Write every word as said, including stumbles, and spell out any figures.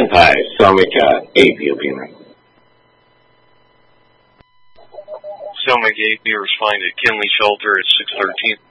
Hi, Selmic uh, eight B O P now. Selmic eight B responding to Kinley Shelter at six thirteen.